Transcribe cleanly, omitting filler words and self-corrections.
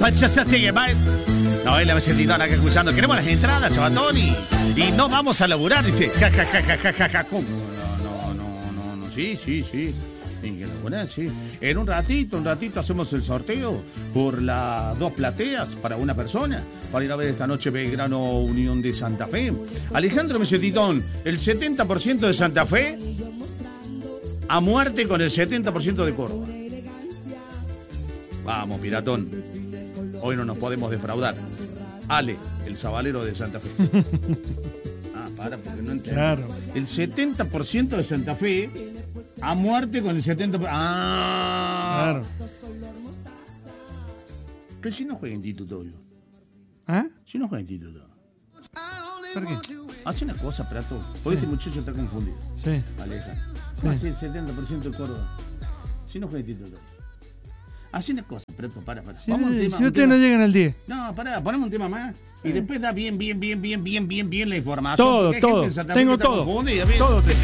faccia sigue mal. No, él a veces Titón acá escuchando. Queremos las entradas, chavatón, y no vamos a laburar. Dice, ja. ¿Cómo? No. Sí. Sí, que laburar, sí. En un ratito hacemos el sorteo por las 2 plateas para una persona. Para ir a ver esta noche Belgrano Unión de Santa Fe. Alejandro me dice, Titón, el 70% de Santa Fe a muerte con el 70% de Córdoba. Vamos, piratón. Hoy no nos podemos defraudar. Ale, el sabalero de Santa Fe. Porque no entiendo. Claro. El 70% de Santa Fe a muerte con el 70%. Claro. Pero si no juega instituto yo. ¿Ah? Si no juega instituto. ¿Por qué? Hace una cosa, Prato. Porque este muchacho está confundido. Sí. Aleja. Sí. Hace el 70% de Córdoba. Si no juega instituto. Hace una cosa, Prato, para. Si, Vamos a un tema, si ustedes no llegan al 10. No, ponemos un tema más. Y después da bien la información. Todo. Tengo Todo.